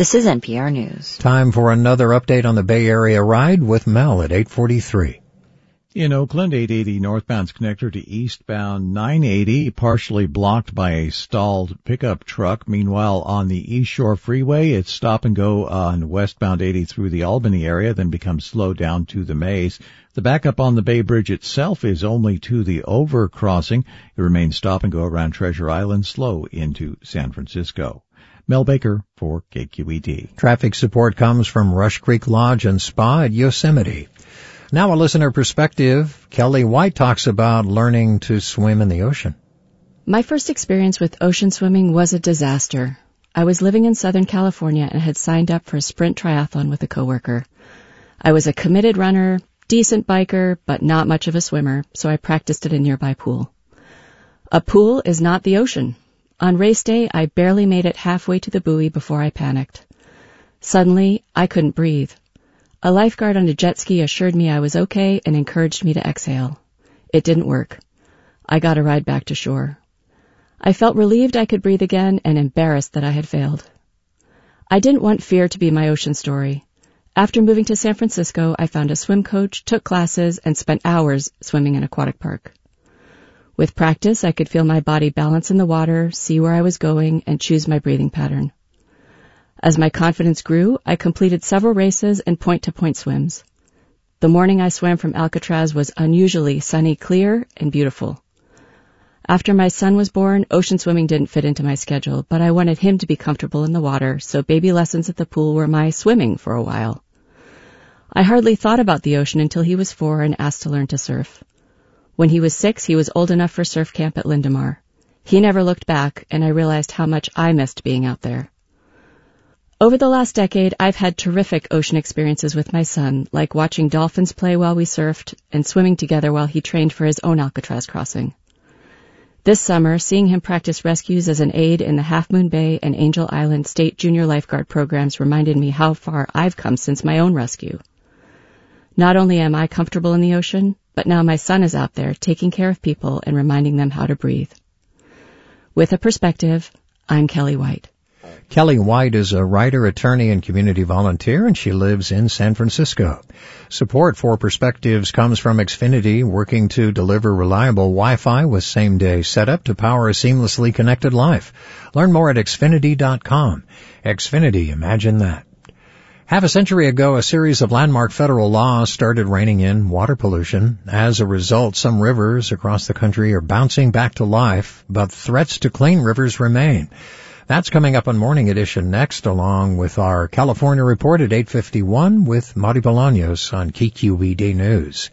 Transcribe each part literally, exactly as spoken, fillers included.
This is N P R News. Time for another update on the Bay Area ride with Mel at eight forty-three. In Oakland, eight eighty northbound's connector to eastbound nine eighty, partially blocked by a stalled pickup truck. Meanwhile, on the East Shore Freeway, it's stop and go on westbound eighty through the Albany area, then becomes slowed down to the Maze. The backup on the Bay Bridge itself is only to the overcrossing. It remains stop and go around Treasure Island, slow into San Francisco. Mel Baker for K Q E D. Traffic support comes from Rush Creek Lodge and Spa at Yosemite. Now a listener perspective. Kelly White talks about learning to swim in the ocean. My first experience with ocean swimming was a disaster. I was living in Southern California and had signed up for a sprint triathlon with a coworker. I was a committed runner, decent biker, but not much of a swimmer, so I practiced at a nearby pool. A pool is not the ocean. On race day, I barely made it halfway to the buoy before I panicked. Suddenly, I couldn't breathe. A lifeguard on a jet ski assured me I was okay and encouraged me to exhale. It didn't work. I got a ride back to shore. I felt relieved I could breathe again and embarrassed that I had failed. I didn't want fear to be my ocean story. After moving to San Francisco, I found a swim coach, took classes, and spent hours swimming in Aquatic Park. With practice, I could feel my body balance in the water, see where I was going, and choose my breathing pattern. As my confidence grew, I completed several races and point-to-point swims. The morning I swam from Alcatraz was unusually sunny, clear, and beautiful. After my son was born, ocean swimming didn't fit into my schedule, but I wanted him to be comfortable in the water, so baby lessons at the pool were my swimming for a while. I hardly thought about the ocean until he was four and asked to learn to surf. When he was six, he was old enough for surf camp at Lindemar. He never looked back, and I realized how much I missed being out there. Over the last decade, I've had terrific ocean experiences with my son, like watching dolphins play while we surfed and swimming together while he trained for his own Alcatraz crossing. This summer, seeing him practice rescues as an aide in the Half Moon Bay and Angel Island State Junior Lifeguard programs reminded me how far I've come since my own rescue. Not only am I comfortable in the ocean, but now my son is out there taking care of people and reminding them how to breathe. With a perspective, I'm Kelly White. Kelly White is a writer, attorney, and community volunteer, and she lives in San Francisco. Support for Perspectives comes from Xfinity, working to deliver reliable Wi-Fi with same-day setup to power a seamlessly connected life. Learn more at Xfinity dot com. Xfinity, imagine that. Half a century ago, a series of landmark federal laws started reining in water pollution. As a result, some rivers across the country are bouncing back to life, but threats to clean rivers remain. That's coming up on Morning Edition next, along with our California Report at eight fifty-one with Marty Bolaños on K Q E D News.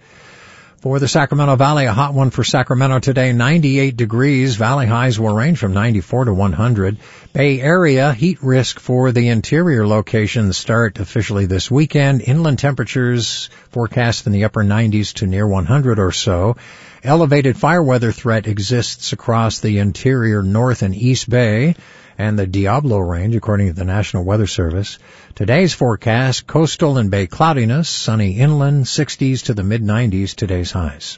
For the Sacramento Valley, a hot one for Sacramento today, ninety-eight degrees. Valley highs will range from ninety-four to one hundred. Bay Area, heat risk for the interior locations start officially this weekend. Inland temperatures forecast in the upper nineties to near one hundred or so. Elevated fire weather threat exists across the interior North and East Bay and the Diablo Range, according to the National Weather Service. Today's forecast, coastal and bay cloudiness, sunny inland, sixties to the mid-nineties, today's highs.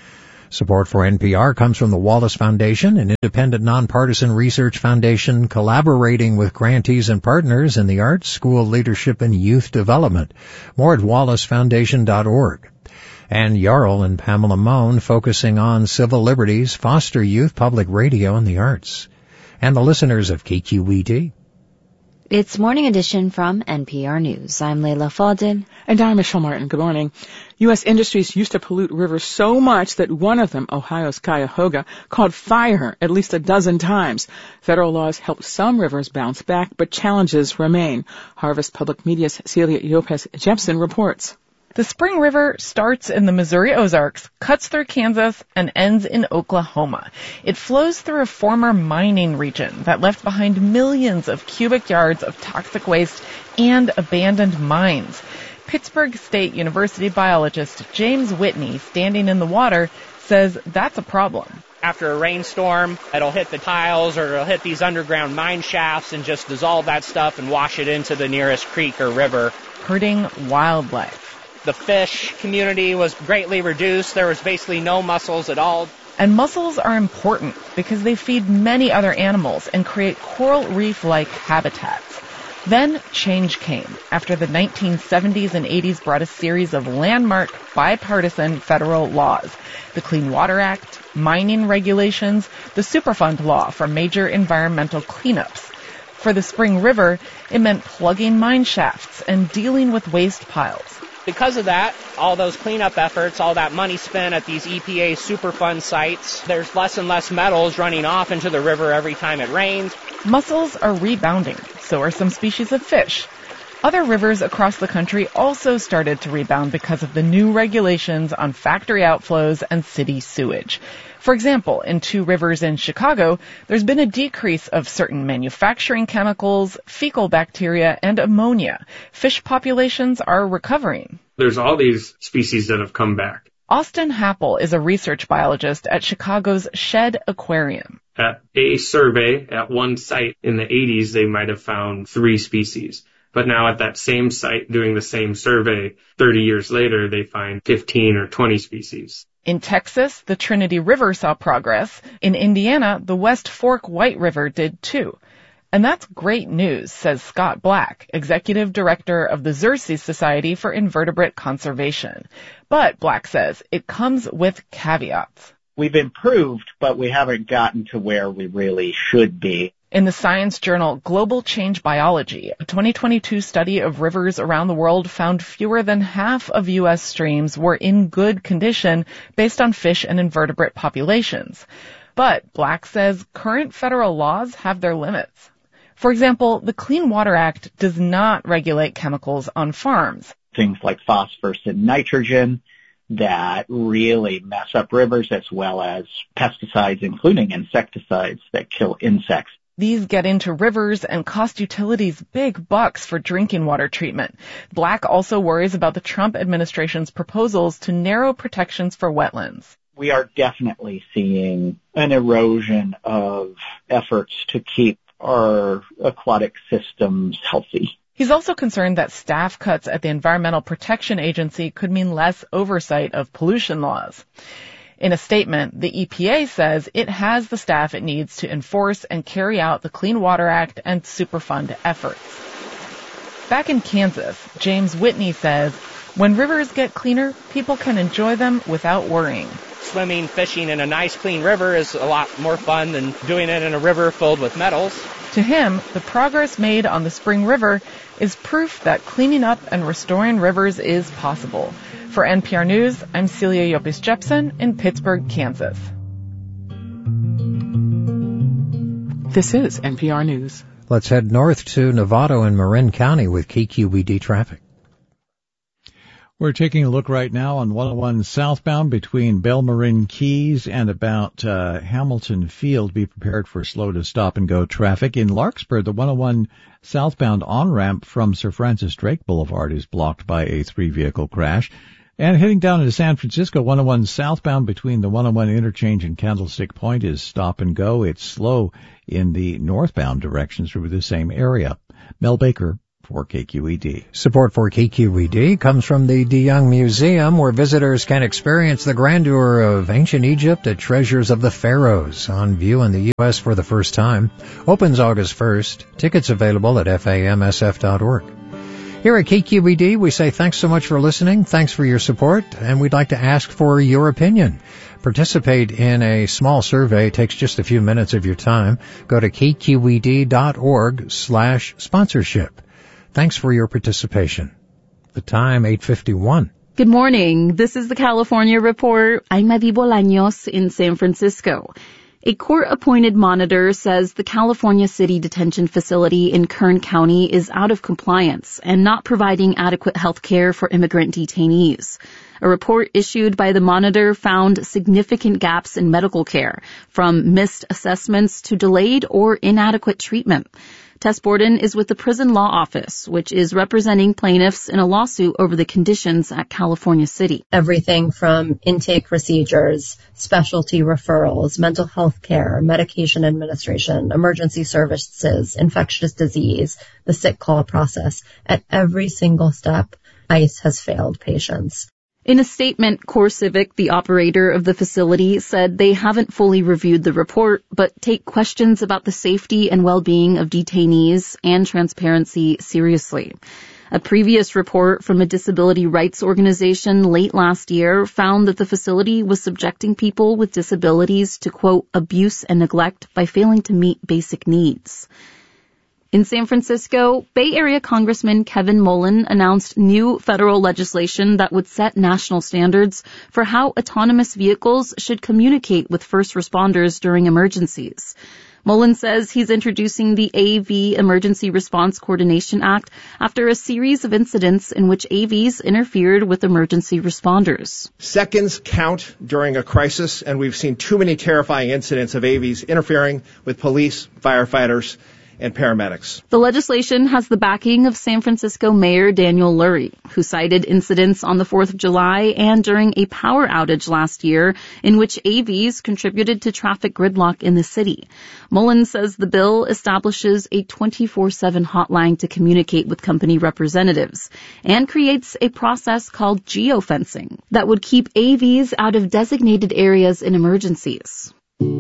Support for N P R comes from the Wallace Foundation, an independent nonpartisan research foundation collaborating with grantees and partners in the arts, school leadership, and youth development. More at wallace foundation dot org. And Jarl and Pamela Mohn focusing on civil liberties, foster youth, public radio, and the arts. And the listeners of K Q E D. It's Morning Edition from N P R News. I'm Layla Faldin. And I'm Michelle Martin. Good morning. U S industries used to pollute rivers so much that one of them, Ohio's Cuyahoga, caught fire at least a dozen times. Federal laws help some rivers bounce back, but challenges remain. Harvest Public Media's Celia Lopez-Jepson reports. The Spring River starts in the Missouri Ozarks, cuts through Kansas, and ends in Oklahoma. It flows through a former mining region that left behind millions of cubic yards of toxic waste and abandoned mines. Pittsburgh State University biologist James Whitney, standing in the water, says that's a problem. After a rainstorm, it'll hit the tiles or it'll hit these underground mine shafts and just dissolve that stuff and wash it into the nearest creek or river. Hurting wildlife. The fish community was greatly reduced. There was basically no mussels at all. And mussels are important because they feed many other animals and create coral reef-like habitats. Then change came after the nineteen seventies and eighties brought a series of landmark bipartisan federal laws. The Clean Water Act, mining regulations, the Superfund law for major environmental cleanups. For the Spring River, it meant plugging mine shafts and dealing with waste piles. Because of that, all those cleanup efforts, all that money spent at these E P A Superfund sites, there's less and less metals running off into the river every time it rains. Mussels are rebounding, so are some species of fish. Other rivers across the country also started to rebound because of the new regulations on factory outflows and city sewage. For example, in two rivers in Chicago, there's been a decrease of certain manufacturing chemicals, fecal bacteria, and ammonia. Fish populations are recovering. There's all these species that have come back. Austin Happel is a research biologist at Chicago's Shed Aquarium. At a survey at one site in the eighties, they might have found three species. But now at that same site doing the same survey, thirty years later, they find fifteen or twenty species. In Texas, the Trinity River saw progress. In Indiana, the West Fork White River did too. And that's great news, says Scott Black, executive director of the Xerces Society for Invertebrate Conservation. But, Black says, it comes with caveats. We've improved, but we haven't gotten to where we really should be. In the science journal Global Change Biology, a twenty twenty-two study of rivers around the world found fewer than half of U S streams were in good condition based on fish and invertebrate populations. But, Black says, current federal laws have their limits. For example, the Clean Water Act does not regulate chemicals on farms. Things like phosphorus and nitrogen that really mess up rivers, as well as pesticides, including insecticides that kill insects. These get into rivers and cost utilities big bucks for drinking water treatment. Black also worries about the Trump administration's proposals to narrow protections for wetlands. We are definitely seeing an erosion of efforts to keep our aquatic systems healthy. He's also concerned that staff cuts at the Environmental Protection Agency could mean less oversight of pollution laws. In a statement, the E P A says it has the staff it needs to enforce and carry out the Clean Water Act and Superfund efforts. Back in Kansas, James Whitney says, when rivers get cleaner, people can enjoy them without worrying. Swimming, fishing in a nice clean river is a lot more fun than doing it in a river filled with metals. To him, the progress made on the Spring River is proof that cleaning up and restoring rivers is possible. For N P R News, I'm Celia Yopis-Jepsen in Pittsburgh, Kansas. This is N P R News. Let's head north to Novato and Marin County with K Q E D traffic. We're taking a look right now on one oh one southbound between Belmarin Keys and about uh, Hamilton Field. Be prepared for slow to stop and go traffic. In Larkspur, the one oh one southbound on-ramp from Sir Francis Drake Boulevard is blocked by a three-vehicle crash. And heading down into San Francisco, one oh one southbound between the one oh one interchange and Candlestick Point is stop and go. It's slow in the northbound direction through the same area. Mel Baker for K Q E D. Support for K Q E D comes from the DeYoung Museum, where visitors can experience the grandeur of ancient Egypt at Treasures of the Pharaohs, on view in the U S for the first time. Opens August first. Tickets available at F A M S F dot org. Here at K Q E D, we say thanks so much for listening, thanks for your support, and we'd like to ask for your opinion. Participate in a small survey. It takes just a few minutes of your time. Go to K Q E D dot org slash sponsorship. Thanks for your participation. The time, eight fifty-one. Good morning. This is the California Report. I'm Mavi Bolaños in San Francisco. A court-appointed monitor says the California City Detention Facility in Kern County is out of compliance and not providing adequate health care for immigrant detainees. A report issued by the monitor found significant gaps in medical care, from missed assessments to delayed or inadequate treatment. Tess Borden is with the Prison Law Office, which is representing plaintiffs in a lawsuit over the conditions at California City. Everything from intake procedures, specialty referrals, mental health care, medication administration, emergency services, infectious disease, the sick call process. At every single step, ICE has failed patients. In a statement, CoreCivic, the operator of the facility, said they haven't fully reviewed the report, but take questions about the safety and well-being of detainees and transparency seriously. A previous report from a disability rights organization late last year found that the facility was subjecting people with disabilities to, quote, abuse and neglect by failing to meet basic needs. In San Francisco, Bay Area Congressman Kevin Mullen announced new federal legislation that would set national standards for how autonomous vehicles should communicate with first responders during emergencies. Mullen says he's introducing the A V Emergency Response Coordination Act after a series of incidents in which A Vs interfered with emergency responders. Seconds count during a crisis, and we've seen too many terrifying incidents of A Vs interfering with police, firefighters, and paramedics. The legislation has the backing of San Francisco Mayor Daniel Lurie, who cited incidents on the fourth of July and during a power outage last year in which A Vs contributed to traffic gridlock in the city. Mullen says the bill establishes a twenty-four seven hotline to communicate with company representatives and creates a process called geofencing that would keep A Vs out of designated areas in emergencies.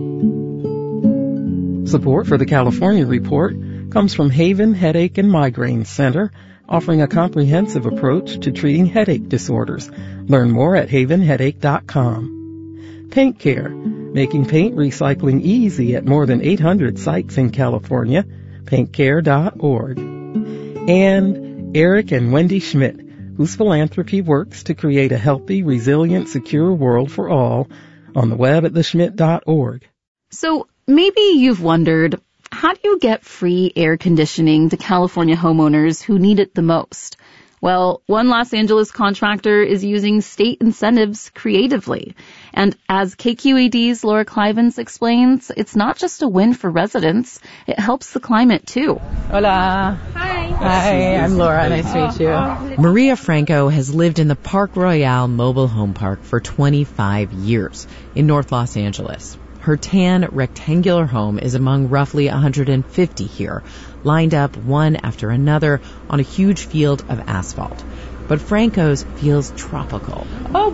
Support for the California Report comes from Haven Headache and Migraine Center, offering a comprehensive approach to treating headache disorders. Learn more at haven headache dot com. Paint Care, making paint recycling easy at more than eight hundred sites in California. paint care dot org. And Eric and Wendy Schmidt, whose philanthropy works to create a healthy, resilient, secure world for all, on the web at the schmidt dot org. So, maybe you've wondered, how do you get free air conditioning to California homeowners who need it the most? Well, one Los Angeles contractor is using state incentives creatively. And as K Q E D's Laura Clivens explains, it's not just a win for residents, it helps the climate too. Hola. Hi. Hi, I'm Laura. Nice to meet you. Maria Franco has lived in the Park Royale mobile home park for twenty-five years in North Los Angeles. Her tan, rectangular home is among roughly one hundred fifty here, lined up one after another on a huge field of asphalt. But Franco's feels tropical. Oh,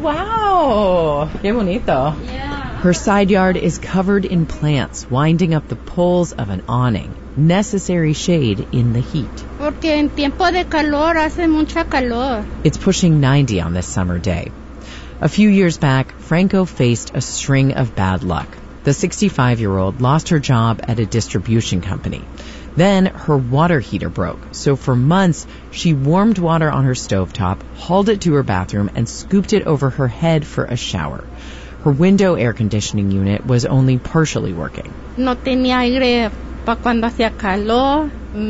wow. Qué bonito. Yeah. Her side yard is covered in plants, winding up the poles of an awning, necessary shade in the heat. Porque en tiempo de calor hace mucha calor. It's pushing ninety on this summer day. A few years back, Franco faced a string of bad luck. The sixty-five-year-old lost her job at a distribution company. Then her water heater broke, so for months she warmed water on her stovetop, hauled it to her bathroom, and scooped it over her head for a shower. Her window air conditioning unit was only partially working. No tenía aire para cuando hacía calor.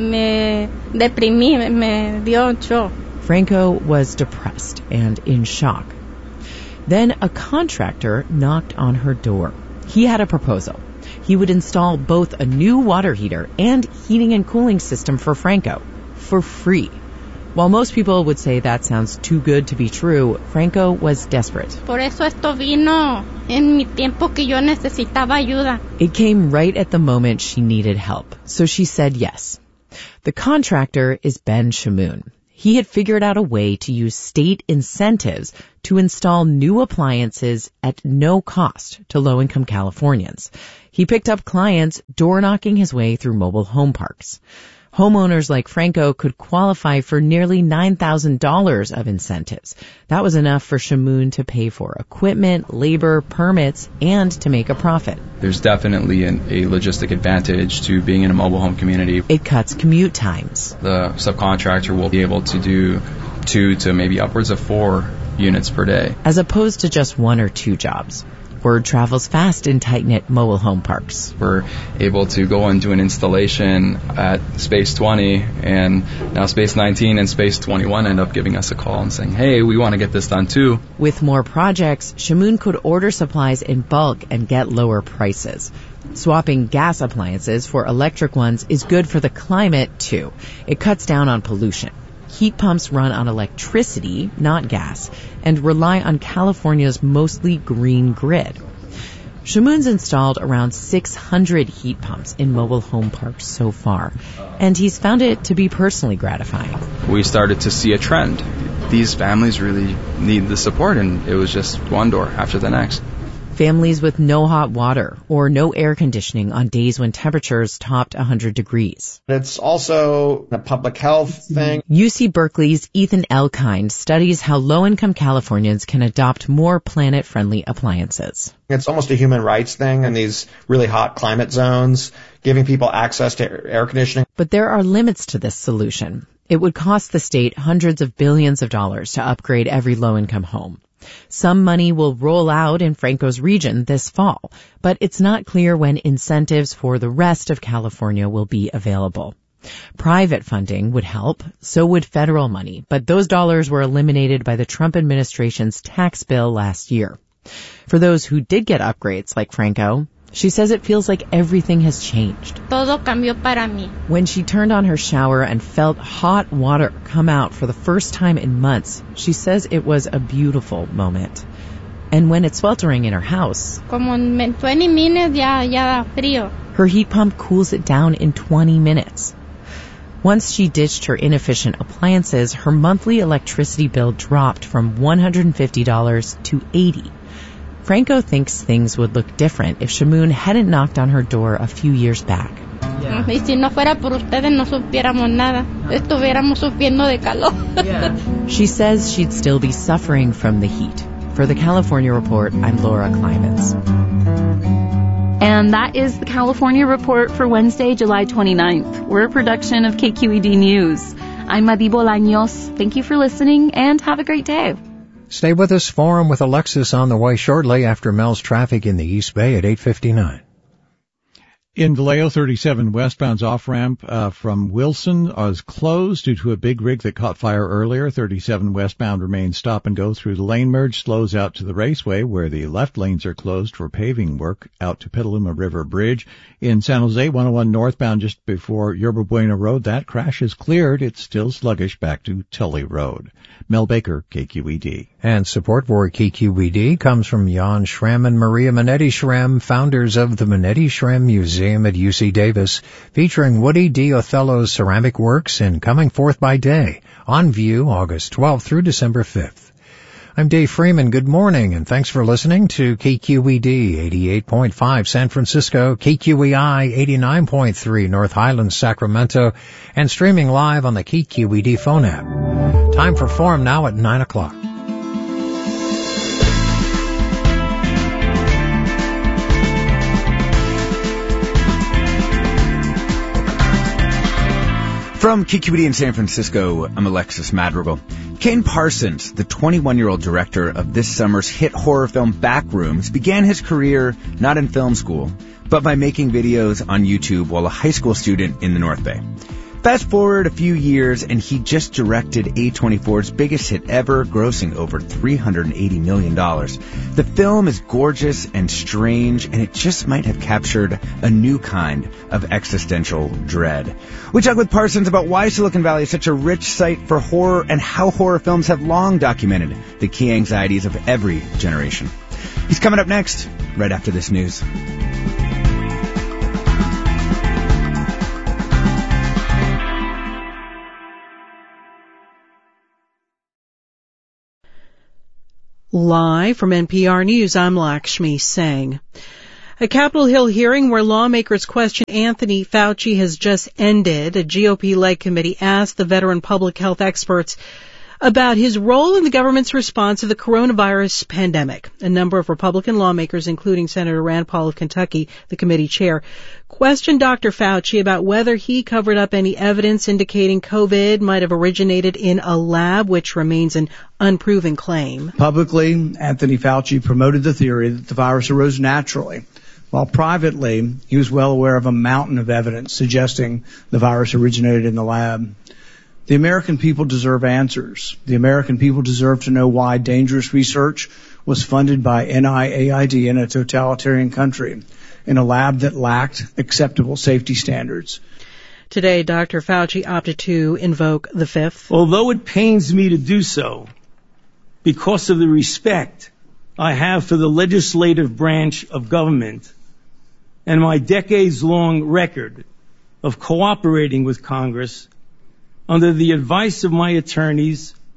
Me deprimí, me dio shock. Franco was depressed and in shock. Then a contractor knocked on her door. He had a proposal. He would install both a new water heater and heating and cooling system for Franco, for free. While most people would say that sounds too good to be true, Franco was desperate. Por eso esto vino en mi tiempo que yo necesitaba ayuda. It came right at the moment she needed help, so she said yes. The contractor is Ben Shamoon. He had figured out a way to use state incentives to install new appliances at no cost to low-income Californians. He picked up clients door-knocking his way through mobile home parks. Homeowners like Franco could qualify for nearly nine thousand dollars of incentives. That was enough for Shamoon to pay for equipment, labor, permits, and to make a profit. There's definitely an, a logistic advantage to being in a mobile home community. It cuts commute times. The subcontractor will be able to do two to maybe upwards of four units per day, as opposed to just one or two jobs. Word travels fast in tight-knit mobile home parks. We're able to go and do an installation at Space twenty, and now Space nineteen and Space twenty-one end up giving us a call and saying, hey, we want to get this done too. With more projects, Shamoon could order supplies in bulk and get lower prices. Swapping gas appliances for electric ones is good for the climate, too. It cuts down on pollution. Heat pumps run on electricity, not gas, and rely on California's mostly green grid. Shamoon's installed around six hundred heat pumps in mobile home parks so far, and he's found it to be personally gratifying. We started to see a trend. these families really need the support, and it was just one door after the next. Families with no hot water or no air conditioning on days when temperatures topped one hundred degrees. It's also a public health thing. U C Berkeley's Ethan Elkind studies how low-income Californians can adopt more planet-friendly appliances. It's almost a human rights thing in these really hot climate zones, giving people access to air conditioning. But there are limits to this solution. It would cost the state hundreds of billions of dollars to upgrade every low-income home. Some money will roll out in Franco's region this fall, but it's not clear when incentives for the rest of California will be available. Private funding would help, so would federal money, but those dollars were eliminated by the Trump administration's tax bill last year. For those who did get upgrades like Franco, she says it feels like everything has changed. Todo cambió para mí. When she turned on her shower and felt hot water come out for the first time in months, she says it was a beautiful moment. And when it's sweltering in her house, Como en twenty minutes ya, ya da frío. Her heat pump cools it down in twenty minutes. Once she ditched her inefficient appliances, her monthly electricity bill dropped from one hundred fifty dollars to eighty dollars. Franco thinks things would look different if Shamoon hadn't knocked on her door a few years back. Yeah. Y si no fuera por ustedes no supiéramos nada. Estuviéramos sufriendo de calor. Yeah. She says she'd still be suffering from the heat. For the California Report, I'm Laura Klimans. And that is the California Report for Wednesday, July twenty-ninth. We're a production of K Q E D News. I'm Madi Bolaños. Thank you for listening and have a great day. Stay with us. Forum with Alexis on the way shortly after Mel's traffic in the East Bay at eight fifty-nine. In Vallejo, thirty-seven westbound's off-ramp uh, from Wilson is closed due to a big rig that caught fire earlier. thirty-seven westbound remains stop and go through the lane merge, slows out to the Raceway where the left lanes are closed for paving work out to Petaluma River Bridge. In San Jose, one oh one northbound just before Yerba Buena Road, that crash is cleared. It's still sluggish back to Tully Road. Mel Baker, K Q E D. And support for K Q E D comes from Jan Schramm and Maria Minetti Schramm, founders of the Minetti Schramm Museum at U C Davis, featuring Woody D. Othello's ceramic works and coming forth by day, on view August twelfth through December fifth. I'm Dave Freeman. Good morning, and thanks for listening to K Q E D eighty-eight point five San Francisco, K Q E I eighty-nine point three North Highlands, Sacramento, and streaming live on the K Q E D phone app. Time for Forum now at nine o'clock. From K Q E D in San Francisco, I'm Alexis Madrigal. Ken Parsons, the twenty-one-year-old director of this summer's hit horror film Backrooms, began his career not in film school, but by making videos on YouTube while a high school student in the North Bay. Fast forward a few years, and he just directed A twenty-four's biggest hit ever, grossing over three hundred eighty million dollars. The film is gorgeous and strange, and it just might have captured a new kind of existential dread. We talk with Parsons about why Silicon Valley is such a rich site for horror and how horror films have long documented the key anxieties of every generation. He's coming up next, right after this news. Live from N P R News, I'm Lakshmi Singh. A Capitol Hill hearing where lawmakers question Anthony Fauci has just ended. A G O P-led committee asked the veteran public health experts about his role in the government's response to the coronavirus pandemic. A number of Republican lawmakers, including Senator Rand Paul of Kentucky, the committee chair, questioned Doctor Fauci about whether he covered up any evidence indicating COVID might have originated in a lab, which remains an unproven claim. Publicly, Anthony Fauci promoted the theory that the virus arose naturally, while privately, he was well aware of a mountain of evidence suggesting the virus originated in the lab. The American people deserve answers. The American people deserve to know why dangerous research was funded by N I A I D in a totalitarian country, in a lab that lacked acceptable safety standards. Today, Doctor Fauci opted to invoke the fifth. Although it pains me to do so, because of the respect I have for the legislative branch of government and my decades-long record of cooperating with Congress, under the advice of my attorneys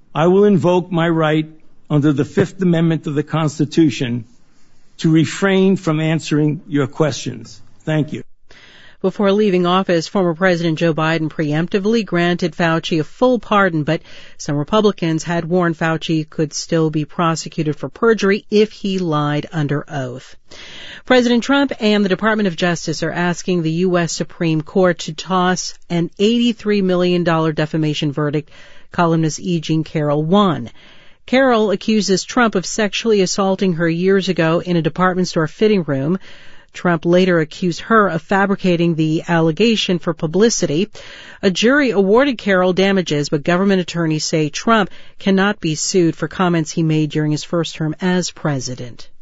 I will invoke my right under the Fifth Amendment of the Constitution to refrain from answering your questions. Thank you. Before leaving office, former President Joe Biden preemptively granted Fauci a full pardon, but some Republicans had warned Fauci could still be prosecuted for perjury if he lied under oath. President Trump and the Department of Justice are asking the U S Supreme Court to toss an eighty-three million dollars defamation verdict columnist E. Jean Carroll won. Carroll accuses Trump of sexually assaulting her years ago in a department store fitting room. Trump later accused her of fabricating the allegation for publicity. A jury awarded Carroll damages, but government attorneys say Trump cannot be sued for comments he made during his first term as president.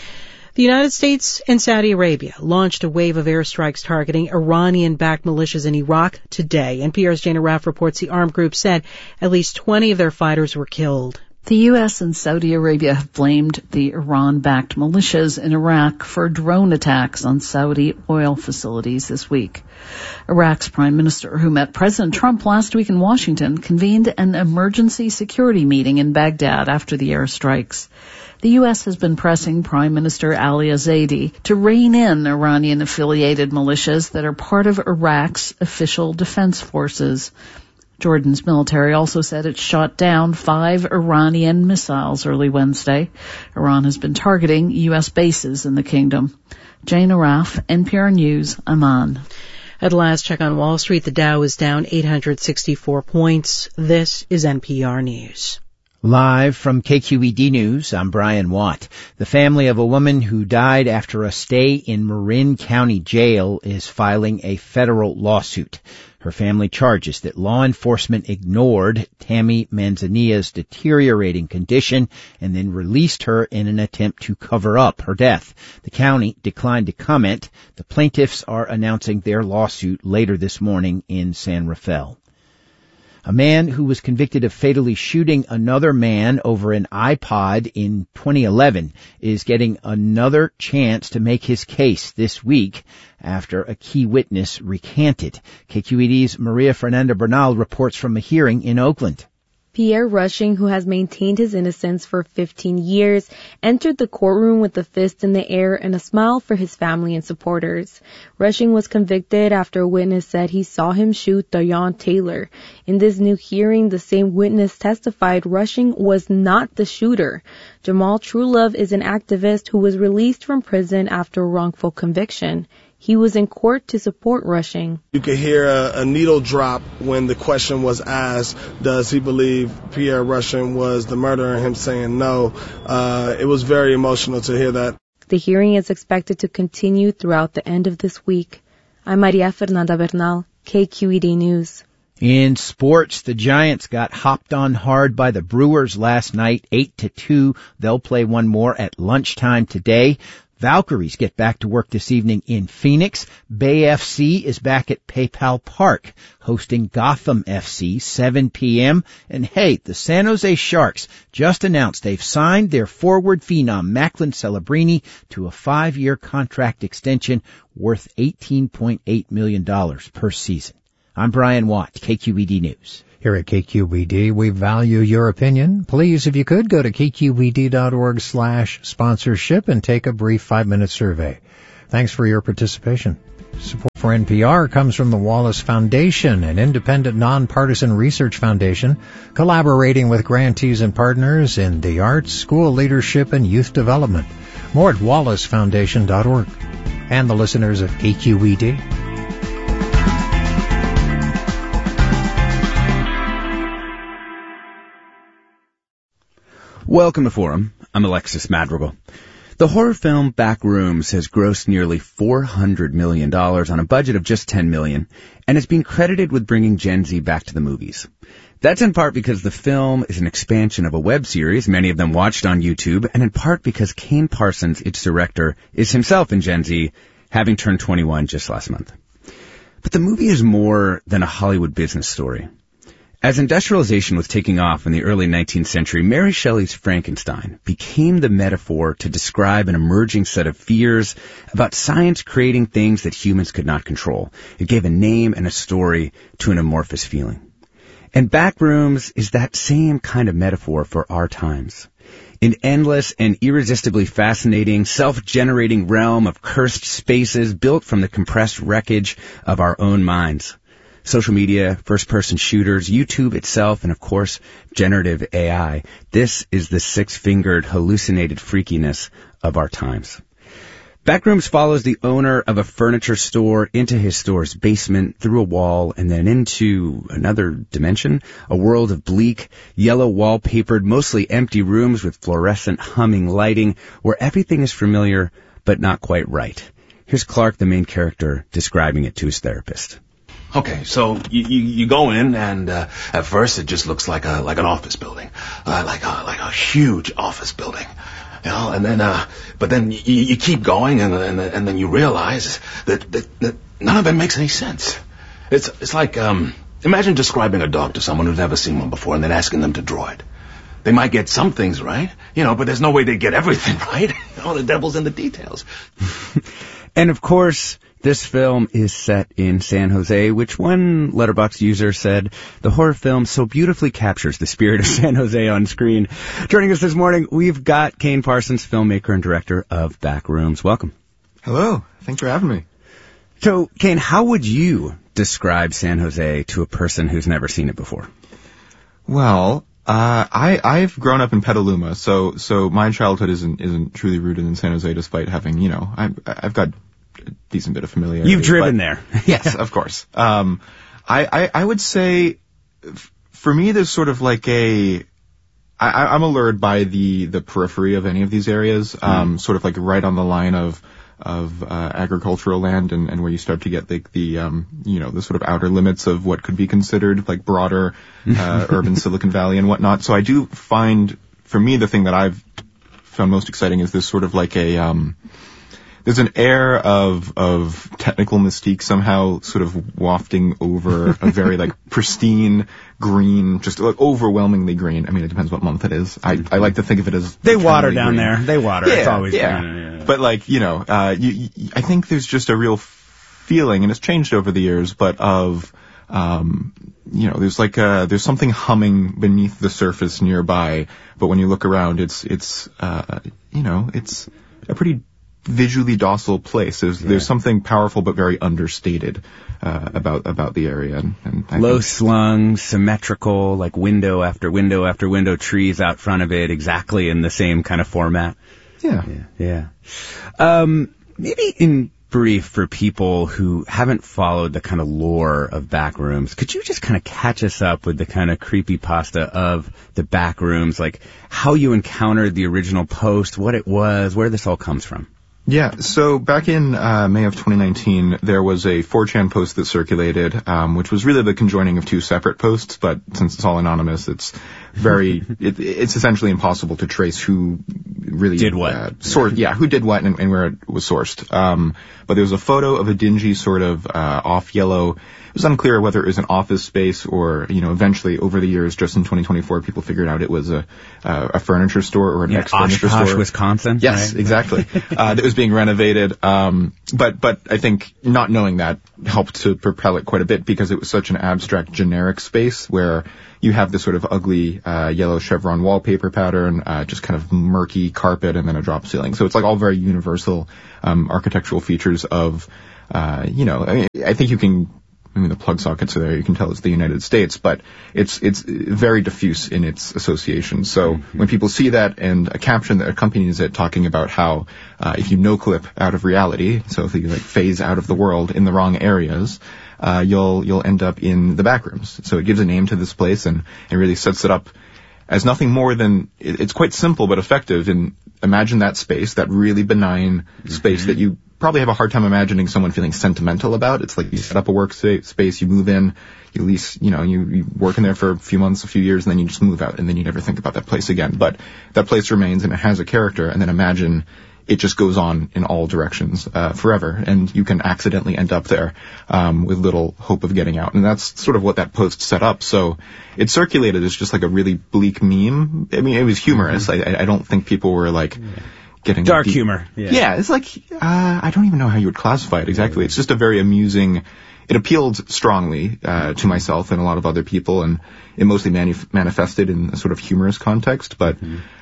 The United States and Saudi Arabia launched a wave of airstrikes targeting Iranian-backed militias in Iraq today. N P R's Jana Raff reports the armed group said at least twenty of their fighters were killed. The U S and Saudi Arabia have blamed the Iran-backed militias in Iraq for drone attacks on Saudi oil facilities this week. Iraq's prime minister, who met President Trump last week in Washington, convened an emergency security meeting in Baghdad after the airstrikes. The U S has been pressing Prime Minister Ali Zaidi to rein in Iranian-affiliated militias that are part of Iraq's official defense forces. Jordan's military also said it shot down five Iranian missiles early Wednesday. Iran has been targeting U S bases in the kingdom. Jana Raff, N P R News, Amman. At last check on Wall Street, the Dow is down eight hundred sixty-four points. This is N P R News. Live from K Q E D News, I'm Brian Watt. The family of a woman who died after a stay in Marin County Jail is filing a federal lawsuit. Her family charges that law enforcement ignored Tammy Manzanilla's deteriorating condition and then released her in an attempt to cover up her death. The county declined to comment. The plaintiffs are announcing their lawsuit later this morning in San Rafael. A man who was convicted of fatally shooting another man over an iPod in twenty eleven is getting another chance to make his case this week after a key witness recanted. K Q E D's Maria Fernanda Bernal reports from a hearing in Oakland. Pierre Rushing, who has maintained his innocence for fifteen years, entered the courtroom with a fist in the air and a smile for his family and supporters. Rushing was convicted after a witness said he saw him shoot Dayan Taylor. In this new hearing, the same witness testified Rushing was not the shooter. Jamal Truelove is an activist who was released from prison after a wrongful conviction. He was in court to support Rushing. You could hear a, a needle drop when the question was asked, does he believe Pierre Rushing was the murderer, and him saying no. Uh, it was very emotional to hear that. The hearing is expected to continue throughout the end of this week. I'm Maria Fernanda Bernal, K Q E D News. In sports, the Giants got hopped on hard by the Brewers last night, eight to two. They'll play one more at lunchtime today. Valkyries get back to work this evening in Phoenix. Bay F C is back at PayPal Park, hosting Gotham F C, seven p.m. And hey, the San Jose Sharks just announced they've signed their forward phenom, Macklin Celebrini, to a five-year contract extension worth eighteen point eight million dollars per season. I'm Brian Watt, K Q E D News. Here at K Q E D, we value your opinion. Please, if you could, go to kqed.org slash sponsorship and take a brief five-minute survey. Thanks for your participation. Support for N P R comes from the Wallace Foundation, an independent, nonpartisan research foundation collaborating with grantees and partners in the arts, school leadership, and youth development. More at wallace foundation dot org. And the listeners of K Q E D. Welcome to Forum. I'm Alexis Madrigal. The horror film Backrooms has grossed nearly four hundred million dollars on a budget of just ten million dollars and has been credited with bringing Gen Z back to the movies. That's in part because the film is an expansion of a web series, many of them watched on YouTube, and in part because Kane Parsons, its director, is himself in Gen Z, having turned twenty-one just last month. But the movie is more than a Hollywood business story. As industrialization was taking off in the early nineteenth century, Mary Shelley's Frankenstein became the metaphor to describe an emerging set of fears about science creating things that humans could not control. It gave a name and a story to an amorphous feeling. And Backrooms is that same kind of metaphor for our times. An endless and irresistibly fascinating, self-generating realm of cursed spaces built from the compressed wreckage of our own minds. Social media, first-person shooters, YouTube itself, and of course, generative A I. This is the six-fingered, hallucinated freakiness of our times. Backrooms follows the owner of a furniture store into his store's basement, through a wall, and then into another dimension, a world of bleak, yellow wallpapered, mostly empty rooms with fluorescent humming lighting, where everything is familiar, but not quite right. Here's Clark, the main character, describing it to his therapist. Okay, so you, you, you go in, and uh, at first it just looks like a like an office building, uh, like a like a huge office building, you know. And then, uh, but then you, you keep going, and and and then you realize that, that that none of it makes any sense. It's it's like um, imagine describing a dog to someone who's never seen one before, and then asking them to draw it. They might get some things right, you know, but there's no way they get everything right. You know, the devil's in the details. And of course, this film is set in San Jose, which one Letterboxd user said, the horror film so beautifully captures the spirit of San Jose on screen. Joining us this morning, we've got Kane Parsons, filmmaker and director of Backrooms. Welcome. Hello. Thanks for having me. So, Kane, how would you describe San Jose to a person who's never seen it before? Well, uh, I, I've grown up in Petaluma, so, so my childhood isn't, isn't truly rooted in San Jose, despite having, you know, I've, I've got a decent bit of familiarity. You've driven there. Yes, of course. Um, I, I, I would say, f- for me, there's sort of like a, I, I'm allured by the, the periphery of any of these areas, um, mm. sort of like right on the line of, of, uh, agricultural land and, and where you start to get the, the, um, you know, the sort of outer limits of what could be considered like broader, uh, urban Silicon Valley and whatnot. So I do find, for me, the thing that I've found most exciting is this sort of like a, um, there's an air of of technical mystique somehow sort of wafting over a very like pristine green, just like overwhelmingly green. I mean, it depends what month it is. I, I like to think of it as they water down green. there. They water. Yeah, it's always yeah. yeah, yeah. But like you know, uh, you, you, I think there's just a real feeling, and it's changed over the years, but of um, you know, there's like a, there's something humming beneath the surface nearby, but when you look around, it's it's uh, you know, it's a pretty visually docile place. There's yeah. there's something powerful but very understated uh, about about the area. And, and I low think, slung, symmetrical, like window after window after window, trees out front of it, exactly in the same kind of format. Yeah, yeah. yeah. Um, maybe in brief for people who haven't followed the kind of lore of Backrooms, could you just kind of catch us up with the kind of creepypasta of the Backrooms, like how you encountered the original post, what it was, where this all comes from? Yeah, so back in uh, May of twenty nineteen, there was a four chan post that circulated, um, which was really the conjoining of two separate posts, but since it's all anonymous, it's very, it, it's essentially impossible to trace who really did what. Uh, sourced, yeah, who did what and, and where it was sourced. Um, but there was a photo of a dingy sort of uh, off-yellow. It was unclear whether it was an office space or, you know, eventually over the years, just in twenty twenty-four, people figured out it was a uh, a furniture store or an yeah, ex-furniture Oshkosh, store. Wisconsin. Yes, right? exactly. uh, that was being renovated. Um, but but I think not knowing that helped to propel it quite a bit because it was such an abstract, generic space where you have this sort of ugly uh, yellow chevron wallpaper pattern, uh, just kind of murky carpet, and then a drop ceiling. So it's like all very universal um, architectural features of, uh, you know, I, mean, I think you can. I mean, the plug sockets are there. You can tell it's the United States, but it's it's very diffuse in its association. So mm-hmm. when people see that and a caption that accompanies it talking about how uh, if you no-clip out of reality, so if you like phase out of the world in the wrong areas, uh, you'll you'll end up in the Backrooms. So it gives a name to this place and it really sets it up as nothing more than, it's quite simple but effective. And imagine that space, that really benign mm-hmm. space that you probably have a hard time imagining someone feeling sentimental about. It's like you set up a work space, you move in, you lease, you know, you, you work in there for a few months, a few years, and then you just move out, and then you never think about that place again. But that place remains, and it has a character, and then imagine it just goes on in all directions uh, forever, and you can accidentally end up there um, with little hope of getting out. And that's sort of what that post set up. So it circulated as just like a really bleak meme. I mean, it was humorous. Mm-hmm. I, I don't think people were like... Yeah. Getting dark deep. humor. Yeah. yeah, it's like, uh, I don't even know how you would classify it exactly. It's just a very amusing it appealed strongly uh, to myself and a lot of other people, and it mostly manif- manifested in a sort of humorous context. But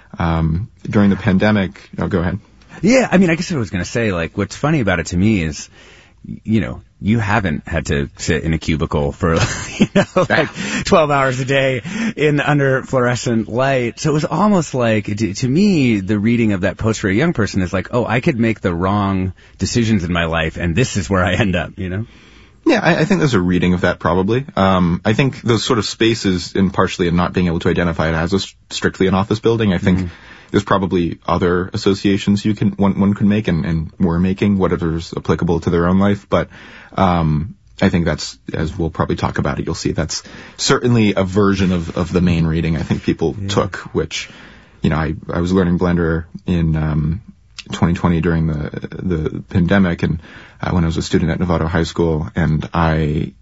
um, during the pandemic, oh, go ahead. Yeah, I mean, I guess I was going to say, like, what's funny about it to me is, you know, you haven't had to sit in a cubicle for, you know, like twelve hours a day in under fluorescent light. So it was almost like, to, to me, the reading of that post for a young person is like, oh, I could make the wrong decisions in my life, and this is where I end up, you know? Yeah, I, I think there's a reading of that probably. Um, I think those sort of spaces, in partially in not being able to identify it as a, strictly an office building, I think mm-hmm. there's probably other associations you can one, one could make, and, and we're making, whatever's applicable to their own life. But um, I think that's, as we'll probably talk about it, you'll see that's certainly a version of, of the main reading I think people yeah. took, which, you know, I, I was learning Blender in um, twenty twenty during the the pandemic, and uh, when I was a student at Novato High School, and I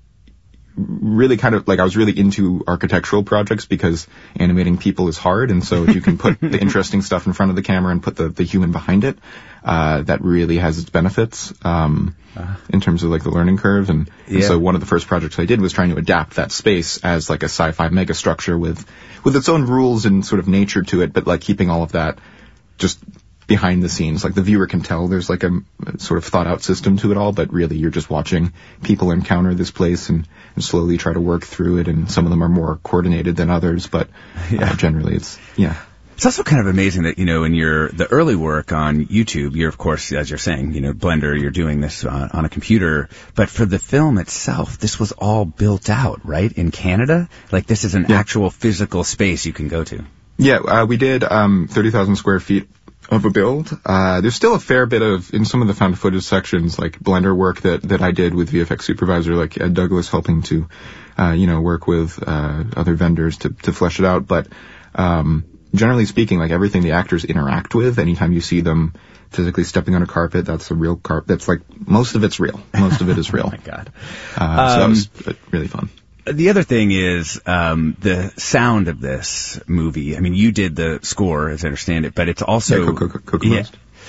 really kind of, like, I was really into architectural projects because animating people is hard, and so if you can put the interesting stuff in front of the camera and put the, the human behind it, uh, that really has its benefits, um, uh, in terms of, like, the learning curve. And, yeah. and so one of the first projects I did was trying to adapt that space as, like, a sci-fi megastructure with, with its own rules and sort of nature to it, but, like, keeping all of that just behind the scenes. Like, the viewer can tell there's like a, a sort of thought out system to it all, but really you're just watching people encounter this place and, and slowly try to work through it, and some of them are more coordinated than others, but yeah. uh, generally it's, yeah. It's also kind of amazing that, you know, in your, the early work on YouTube, you're, of course, as you're saying, you know, Blender, you're doing this on, on a computer, but for the film itself, this was all built out, right, in Canada? Like, this is an yeah. actual physical space you can go to. Yeah, uh, we did um, thirty thousand square feet of a build. Uh, there's still a fair bit of, in some of the found footage sections, like Blender work that, that I did with V F X supervisor, like Ed Douglas, helping to, uh, you know, work with, uh, other vendors to, to flesh it out. But, um, generally speaking, like, everything the actors interact with, anytime you see them physically stepping on a carpet, that's a real carpet. That's like, most of it's real. Most of it is real. Oh my God. Uh, um, so that was really fun. The other thing is um, the sound of this movie. I mean, you did the score, as I understand it, but it's also yeah, Coco, Coco, Coco yeah,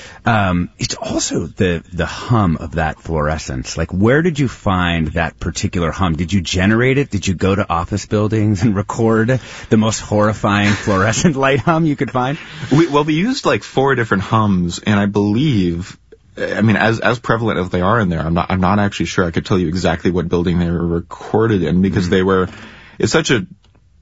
um, it's also the the hum of that fluorescence. Like, where did you find that particular hum? Did you generate it? Did you go to office buildings and record the most horrifying fluorescent light hum you could find? We, well, we used like four different hums, and I believe. I mean, as as prevalent as they are in there, I'm not I'm not actually sure I could tell you exactly what building they were recorded in, because mm-hmm. they were. It's such a,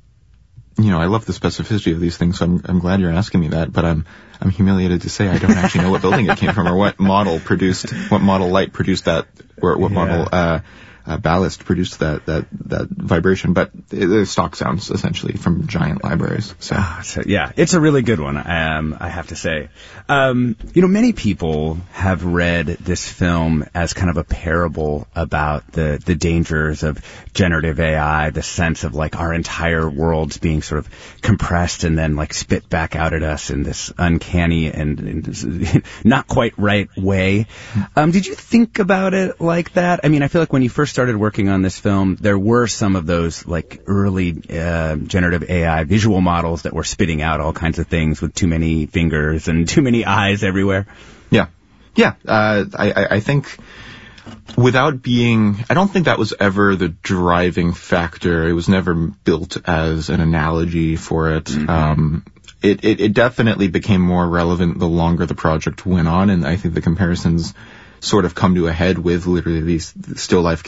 you know, I love the specificity of these things, so I'm I'm glad you're asking me that, but I'm I'm humiliated to say I don't actually know what building it came from, or what model produced, what model light produced that, or what yeah. model uh, uh, ballast produced that that that vibration. But they're stock sounds essentially from giant libraries. So, oh, so yeah, it's a really good one. Um, I have to say, um, you know, many people have read this film as kind of a parable about the the dangers of generative A I, the sense of like our entire world's being sort of compressed and then like spit back out at us in this uncanny and, and not quite right way. Um, did you think about it like that? I mean, I feel like when you first started working on this film, there were some of those like early uh, generative A I visual models that were spitting out all kinds of things with too many fingers and too many eyes everywhere. Yeah, yeah. Uh, I, I think without being, I don't think that was ever the driving factor. It was never built as an analogy for it. Mm-hmm. Um, it, it, it definitely became more relevant the longer the project went on, and I think the comparisons sort of come to a head with literally these still life